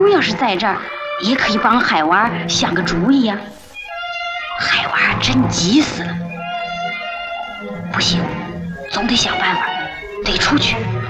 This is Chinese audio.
要是在这儿，也可以帮海娃想个主意呀。海娃真急死了，不行，总得想办法，得出去。